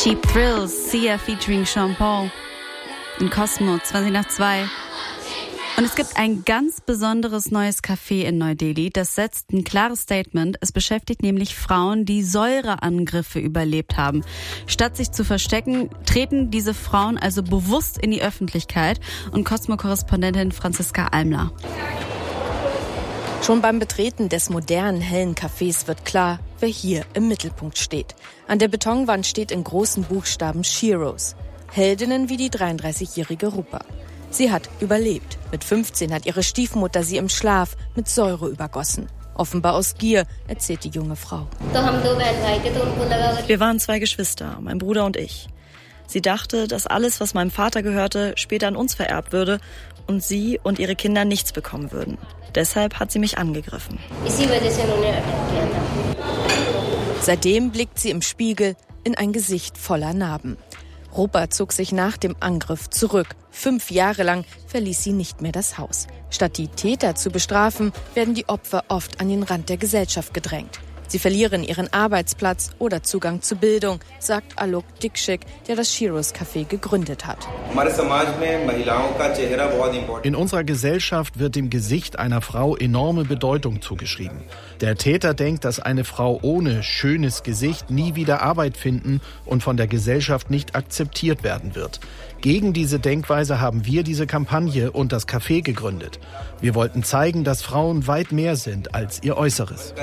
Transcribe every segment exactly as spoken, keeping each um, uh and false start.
Cheap Thrills, Sia featuring Sean Paul in Cosmo, zwanzig nach zwei. Und es gibt ein ganz besonderes neues Café in Neu-Delhi. Das setzt ein klares Statement. Es beschäftigt nämlich Frauen, die Säureangriffe überlebt haben. Statt sich zu verstecken, treten diese Frauen also bewusst in die Öffentlichkeit. Und Cosmo-Korrespondentin Franziska Almler. Schon beim Betreten des modernen, hellen Cafés wird klar, wer hier im Mittelpunkt steht. An der Betonwand steht in großen Buchstaben Sheroes. Heldinnen wie die dreiunddreißigjährige Rupa. Sie hat überlebt. Mit fünfzehn hat ihre Stiefmutter sie im Schlaf mit Säure übergossen. Offenbar aus Gier, erzählt die junge Frau. Wir waren zwei Geschwister, mein Bruder und ich. Sie dachte, dass alles, was meinem Vater gehörte, später an uns vererbt würde und sie und ihre Kinder nichts bekommen würden. Deshalb hat sie mich angegriffen. Seitdem blickt sie im Spiegel in ein Gesicht voller Narben. Rupa zog sich nach dem Angriff zurück. Fünf Jahre lang verließ sie nicht mehr das Haus. Statt die Täter zu bestrafen, werden die Opfer oft an den Rand der Gesellschaft gedrängt. Sie verlieren ihren Arbeitsplatz oder Zugang zu Bildung, sagt Alok Dikshit, der das Sheroes Café gegründet hat. In unserer Gesellschaft wird dem Gesicht einer Frau enorme Bedeutung zugeschrieben. Der Täter denkt, dass eine Frau ohne schönes Gesicht nie wieder Arbeit finden und von der Gesellschaft nicht akzeptiert werden wird. Gegen diese Denkweise haben wir diese Kampagne und das Café gegründet. Wir wollten zeigen, dass Frauen weit mehr sind als ihr Äußeres.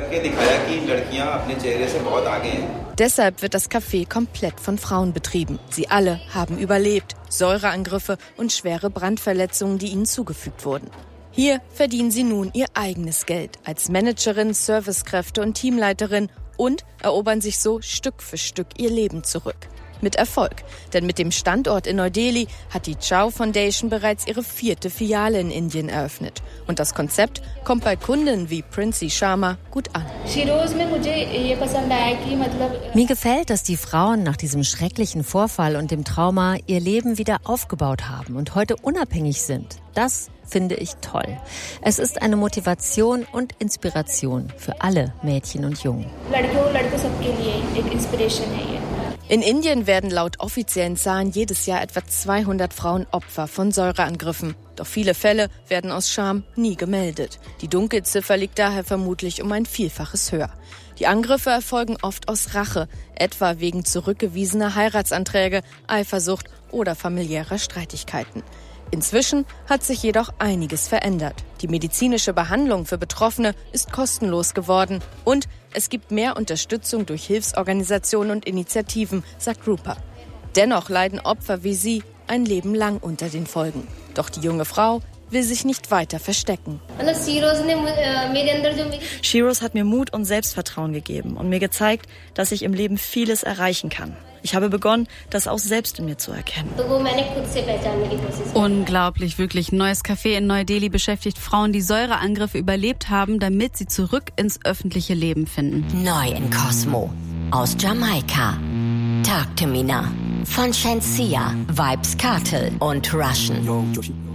Deshalb wird das Café komplett von Frauen betrieben. Sie alle haben überlebt. Säureangriffe und schwere Brandverletzungen, die ihnen zugefügt wurden. Hier verdienen sie nun ihr eigenes Geld als Managerin, Servicekräfte und Teamleiterin und erobern sich so Stück für Stück ihr Leben zurück. Mit Erfolg, denn mit dem Standort in Neu-Delhi hat die Chow Foundation bereits ihre vierte Filiale in Indien eröffnet. Und das Konzept kommt bei Kunden wie Princy Sharma gut an. Mir gefällt, dass die Frauen nach diesem schrecklichen Vorfall und dem Trauma ihr Leben wieder aufgebaut haben und heute unabhängig sind. Das finde ich toll. Es ist eine Motivation und Inspiration für alle Mädchen und Jungen. In Indien werden laut offiziellen Zahlen jedes Jahr etwa zweihundert Frauen Opfer von Säureangriffen. Doch viele Fälle werden aus Scham nie gemeldet. Die Dunkelziffer liegt daher vermutlich um ein Vielfaches höher. Die Angriffe erfolgen oft aus Rache, etwa wegen zurückgewiesener Heiratsanträge, Eifersucht oder familiärer Streitigkeiten. Inzwischen hat sich jedoch einiges verändert. Die medizinische Behandlung für Betroffene ist kostenlos geworden und es gibt mehr Unterstützung durch Hilfsorganisationen und Initiativen, sagt Rupa. Dennoch leiden Opfer wie sie ein Leben lang unter den Folgen. Doch die junge Frau will sich nicht weiter verstecken. Sheroes hat mir Mut und Selbstvertrauen gegeben und mir gezeigt, dass ich im Leben vieles erreichen kann. Ich habe begonnen, das auch selbst in mir zu erkennen. Unglaublich, wirklich. Ein neues Café in Neu-Delhi beschäftigt Frauen, die Säureangriffe überlebt haben, damit sie zurück ins öffentliche Leben finden. Neu in Cosmo. Aus Jamaika. Talk to Me Now. Von Shensia, Vibes Cartel und Russian.